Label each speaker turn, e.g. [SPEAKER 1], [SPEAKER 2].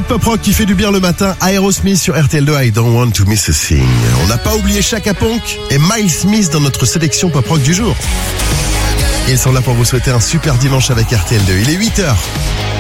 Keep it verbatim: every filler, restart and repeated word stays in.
[SPEAKER 1] pop rock qui fait du bien le matin. Aerosmith sur R T L deux, I Don't Want to Miss a Thing. On n'a pas oublié Chaka Ponk et Miles Smith dans notre sélection pop rock du jour. Ils sont là pour vous souhaiter un super dimanche avec R T L deux. Il est huit heures.